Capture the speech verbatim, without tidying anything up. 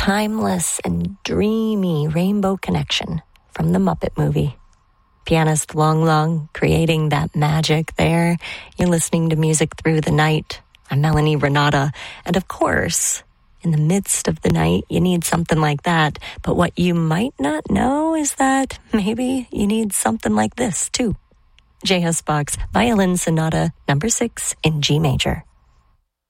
timeless and dreamy rainbow connection from the Muppet movie. Pianist Long Long creating that magic there. You're listening to Music Through the Night. I'm Melanie Renata. And of course, in the midst of the night, you need something like that. But what you might not know is that maybe you need something like this, too. J S. Bach's Violin Sonata number six in G major.